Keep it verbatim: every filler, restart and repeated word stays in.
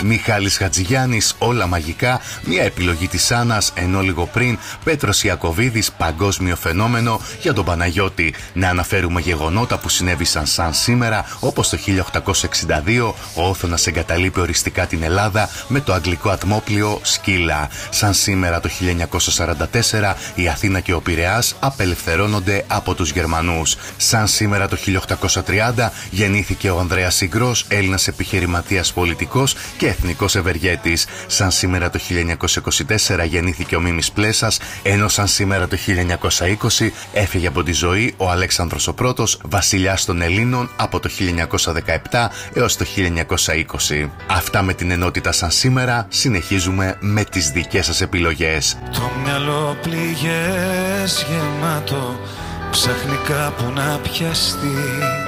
Μιχάλης Χατζηγιάννης, όλα μαγικά, μια επιλογή της Άννας, ενώ λίγο πριν Πέτρος Ιακωβίδης, παγκόσμιο φαινόμενο για τον Παναγιώτη. Να αναφέρουμε γεγονότα που συνέβησαν σαν σήμερα, όπως το χίλια οκτακόσια εξήντα δύο ο Όθωνας εγκαταλείπει οριστικά την Ελλάδα με το αγγλικό ατμόπλοιο Σκύλα. Σαν σήμερα το χίλια εννιακόσια σαράντα τέσσερα η Αθήνα και ο Πειραιάς απελευθερώνονται από τους Γερμανούς. Σαν σήμερα το χίλια οκτακόσια τριάντα γεννήθηκε ο Ανδρέας Ιγρός, Έλληνας επιχειρηματίας, πολιτικός και εθνικός ευεργέτης. Σαν σήμερα το χίλια εννιακόσια είκοσι τέσσερα γεννήθηκε ο Μίμης Πλέσας, ενώ σαν σήμερα το χίλια εννιακόσια είκοσι έφυγε από τη ζωή ο Αλέξανδρος ο Πρώτος, βασιλιάς των Ελλήνων από το χίλια εννιακόσια δεκαεπτά έως το χίλια εννιακόσια είκοσι. Αυτά με την ενότητα σαν σήμερα. Συνεχίζουμε με τις δικές σας επιλογές. Το μυαλό πληγές γεμάτο, ψάχνει κάπου να πιαστεί.